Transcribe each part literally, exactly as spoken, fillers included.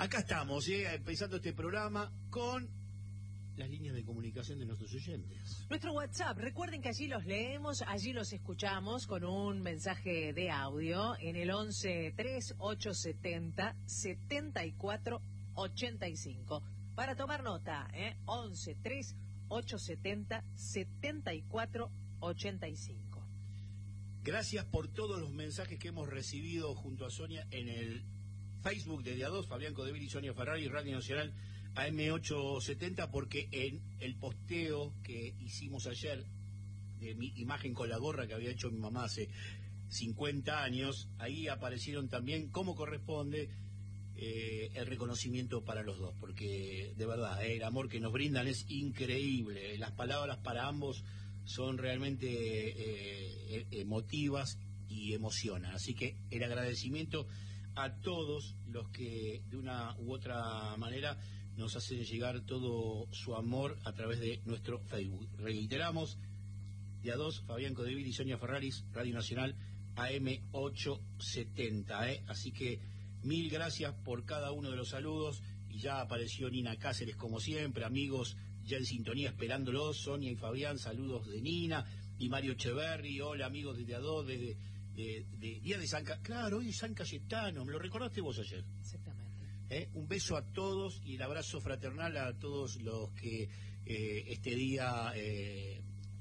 Acá estamos, ¿eh? Empezando este programa con las líneas de comunicación de nuestros oyentes. Nuestro WhatsApp, recuerden que allí los leemos, allí los escuchamos con un mensaje de audio en el once tres ocho setenta setenta y cuatro ochenta y cinco. Para tomar nota, ¿eh? once tres ocho setenta setenta y cuatro ochenta y cinco. Gracias por todos los mensajes que hemos recibido junto a Sonia en el Facebook de Día dos, Fabián Codevil y Sonia Ferrari, Radio Nacional A M ochocientos setenta, porque en el posteo que hicimos ayer de mi imagen con la gorra que había hecho mi mamá hace cincuenta años, ahí aparecieron también, como corresponde, eh, el reconocimiento para los dos, porque de verdad, eh, el amor que nos brindan es increíble. Las palabras para ambos son realmente eh, emotivas y emocionan. Así que el agradecimiento a todos los que de una u otra manera nos hacen llegar todo su amor a través de nuestro Facebook. Reiteramos, Día dos, Fabián Codevil y Sonia Ferraris, Radio Nacional A M ochocientos setenta. ¿eh? Así que mil gracias por cada uno de los saludos. Y ya apareció Nina Cáceres, como siempre, amigos ya en sintonía esperándolos, Sonia y Fabián, saludos de Nina y Mario Echeverri. Hola amigos de Día dos, desde de, de, Día de San Cayetano. Claro, hoy es San Cayetano, me lo recordaste vos ayer. Exactamente. ¿Eh? Un beso a todos y el abrazo fraternal a todos los que eh, este día eh,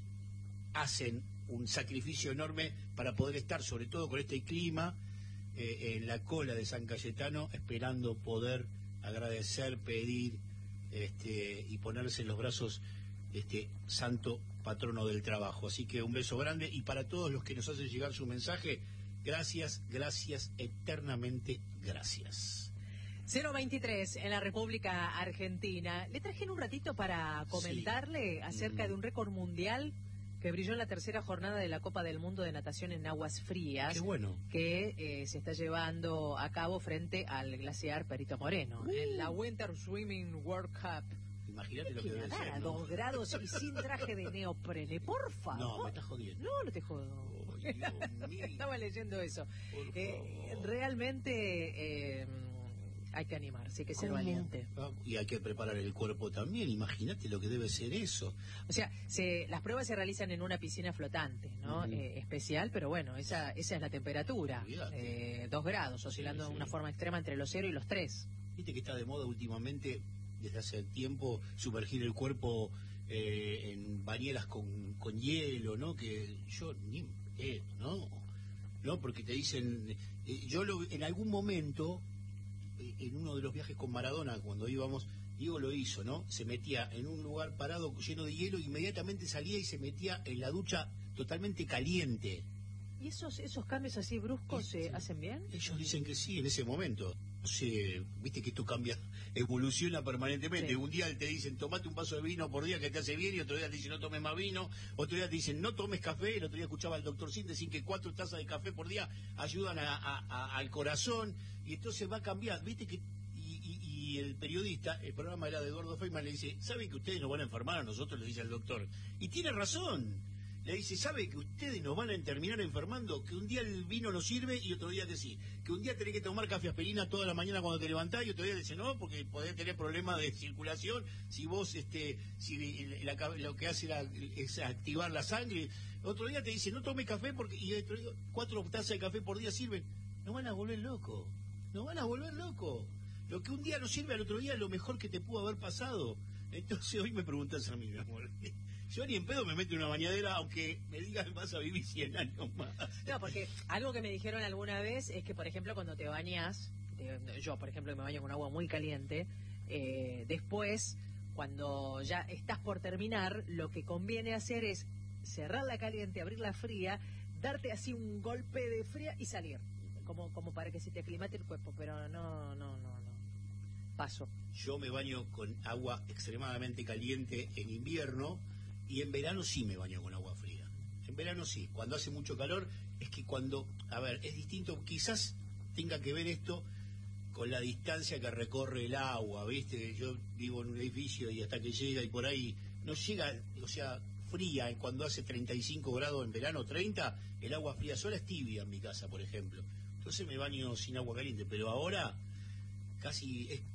hacen un sacrificio enorme para poder estar, sobre todo con este clima, eh, en la cola de San Cayetano, esperando poder agradecer, pedir este, y ponerse en los brazos de este santo patrono del trabajo. Así que un beso grande, y para todos los que nos hacen llegar su mensaje, gracias, gracias, eternamente gracias. cero veintitrés en la República Argentina. Le traje en un ratito para comentarle sí. acerca mm. de un récord mundial que brilló en la tercera jornada de la Copa del Mundo de Natación en Aguas Frías. Qué bueno. Que eh, se está llevando a cabo frente al glaciar Perito Moreno, uh. en la Winter Swimming World Cup. Imagínate lo que debe ser, a ¿no? dos grados y sin traje de neoprene, por favor. No, me estás jodiendo. No, no te jodo. Oh, Dios mío. Estaba leyendo eso. Por Eh, favor. realmente... Eh, hay que animarse, hay que ser ¿Cómo? valiente. Ah, y hay que preparar el cuerpo también, imagínate lo que debe ser eso. O sea, se, las pruebas se realizan en una piscina flotante, ¿no? Uh-huh. eh, especial, pero bueno, esa esa es la temperatura. Eh, dos grados, oscilando sí, sí. de una forma extrema entre los cero y los tres. Viste que está de moda últimamente, desde hace tiempo, sumergir el cuerpo eh, en bañeras con, con hielo, ¿no? Que yo ni... Eh, no, no, porque te dicen... Eh, yo lo, en algún momento... en uno de los viajes con Maradona, cuando íbamos, Diego lo hizo, ¿no? Se metía en un lugar parado lleno de hielo, inmediatamente salía y se metía en la ducha totalmente caliente. ¿Y esos esos cambios así bruscos se eh, hacen bien? Ellos dicen que sí, en ese momento. No sé, viste que esto cambia, evoluciona permanentemente. Sí. Un día te dicen, tomate un vaso de vino por día que te hace bien, y otro día te dicen, no tomes más vino, otro día te dicen, no tomes café. El otro día escuchaba al doctor Sin decir que cuatro tazas de café por día ayudan a, a, a, al corazón, y entonces va a cambiar, viste que... Y, y, y el periodista, el programa era de Eduardo Feynman, le dice, ¿saben que ustedes nos van a enfermar a nosotros? Le dice al doctor. Y tiene razón. Le dice, ¿sabe que ustedes nos van a terminar enfermando? Que un día el vino no sirve y otro día que sí. Que un día tenés que tomar café aspirina toda la mañana cuando te levantás, y otro día dice no, porque podés tener problemas de circulación si vos, este, si la, lo que hace la, es activar la sangre. Otro día te dice, no tome café, porque y otro día, cuatro tazas de café por día sirven. Nos van a volver loco. Nos van a volver loco. Lo que un día no sirve al otro día es lo mejor que te pudo haber pasado. Entonces hoy me preguntas a mí, mi amor. Yo ni en pedo me meto en una bañadera, aunque me digas vas a vivir cien años más. No, porque algo que me dijeron alguna vez es que, por ejemplo, cuando te bañas, te, yo, por ejemplo, me baño con agua muy caliente, eh, después, cuando ya estás por terminar, lo que conviene hacer es cerrar la caliente, abrir la fría, darte así un golpe de fría y salir. Como, como para que se te aclimate el cuerpo, pero no, no, no, no. Paso. Yo me baño con agua extremadamente caliente en invierno, y en verano sí me baño con agua fría. En verano sí. Cuando hace mucho calor, es que cuando... A ver, es distinto. Quizás tenga que ver esto con la distancia que recorre el agua, ¿viste? Yo vivo en un edificio y hasta que llega y por ahí no llega, o sea, fría. Cuando hace treinta y cinco grados en verano, treinta, el agua fría sola es tibia en mi casa, por ejemplo. Entonces me baño sin agua caliente. Pero ahora casi... es